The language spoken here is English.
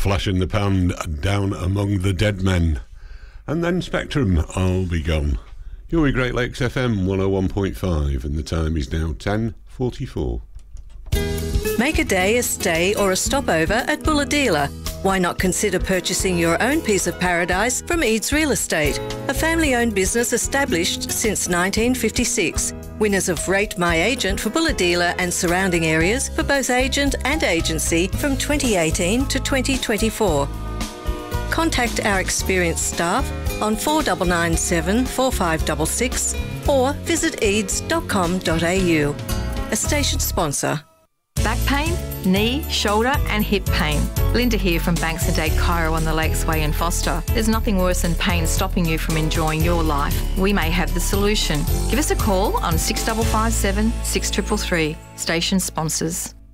Flash in the Pan, Down Among the Dead Men. And then Spectrum, I'll Be Gone. You're with Great Lakes FM 101.5 and the time is now 10:44. Make a day, a stay or a stopover at Bulahdelah. Why not consider purchasing your own piece of paradise from Eads Real Estate, a family-owned business established since 1956. Winners of Rate My Agent for Bulahdelah and surrounding areas for both agent and agency from 2018 to 2024. Contact our experienced staff on 4997 4566 or visit eads.com.au. A station sponsor. Back pain, knee, shoulder and hip pain. Linda here from Banks and Dade Chiro on the Lakesway in Foster. There's nothing worse than pain stopping you from enjoying your life. We may have the solution. Give us a call on 6557 6333. Station sponsors.